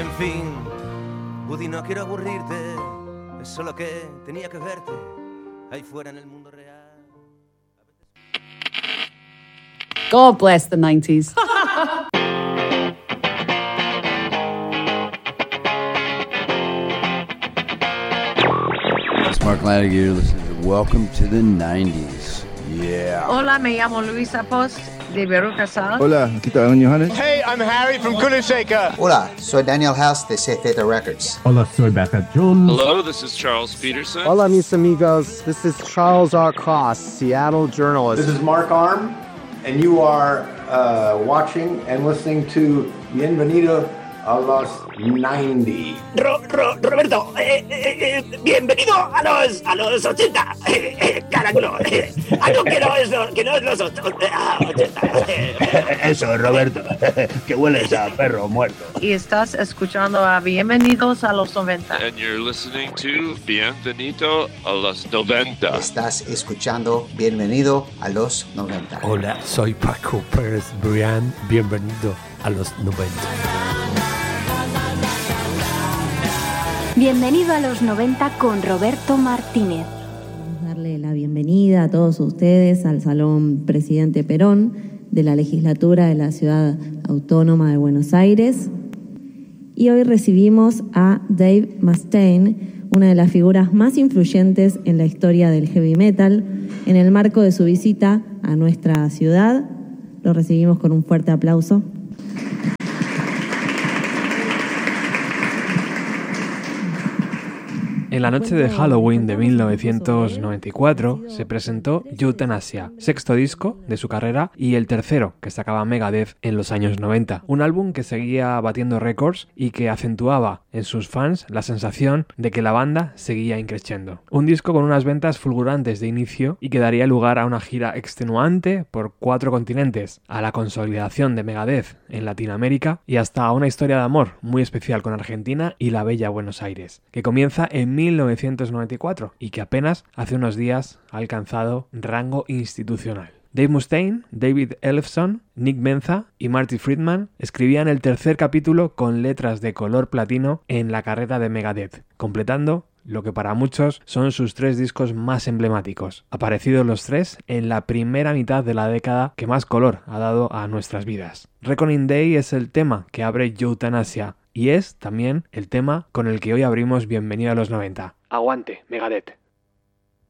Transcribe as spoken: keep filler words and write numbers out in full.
en fin, Woody, no quiero aburrirte, es solo que tenía que verte ahí fuera en el mundo real. God bless the nineties. It's Mark Lanigan, you're listening to Welcome to the nineties. Yeah. Hola, me llamo Luisa Post de Veruca Sal. Hola, aquí está Aaron Johannes. Hey, I'm Harry from Kula Shaker. Hola, soy Daniel House de C Z Records. Hola, soy Becca Jones. Hello, this is Charles Peterson. Hola, mis amigos. This is Charles R. Cross, Seattle journalist. This is Mark Arm, and you are uh, watching and listening to Bienvenido a los noventa. Ro, Ro, Roberto, eh, eh, eh, bienvenido a los, a los ochenta. Eh, eh, caraculo. Eh, ah, no, que no es, lo, que no es los ochenta. Eso, Roberto. Que hueles a perro muerto. Y estás escuchando a Bienvenidos a los noventa. And you're listening to Bienvenido a los noventa. Estás escuchando Bienvenido a los noventa. Hola, soy Paco Pérez Brián. Bienvenido a los noventa. Bienvenido a los noventa con Roberto Martínez. Vamos a darle la bienvenida a todos ustedes al Salón Presidente Perón de la Legislatura de la Ciudad Autónoma de Buenos Aires. Y hoy recibimos a Dave Mustaine, una de las figuras más influyentes en la historia del heavy metal, en el marco de su visita a nuestra ciudad. Lo recibimos con un fuerte aplauso. En la noche de Halloween de mil novecientos noventa y cuatro se presentó Euthanasia, sexto disco de su carrera y el tercero que sacaba Megadeth en los años noventa. Un álbum que seguía batiendo récords y que acentuaba en sus fans la sensación de que la banda seguía increciendo. Un disco con unas ventas fulgurantes de inicio y que daría lugar a una gira extenuante por cuatro continentes, a la consolidación de Megadeth en Latinoamérica y hasta a una historia de amor muy especial con Argentina y la bella Buenos Aires, que comienza en mil novecientos noventa y cuatro y que apenas hace unos días ha alcanzado rango institucional. Dave Mustaine, David Ellefson, Nick Menza y Marty Friedman escribían el tercer capítulo con letras de color platino en la carrera de Megadeth, completando lo que para muchos son sus tres discos más emblemáticos, aparecidos los tres en la primera mitad de la década que más color ha dado a nuestras vidas. Reckoning Day es el tema que abre Euthanasia y es también el tema con el que hoy abrimos Bienvenido a los noventa. Aguante, Megadeth.